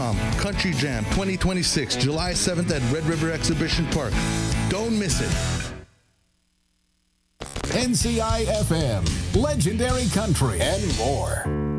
CountryJam.com. Country Jam 2026, July 7th at Red River Exhibition Park. Don't miss it. NCI FM, legendary country, and more.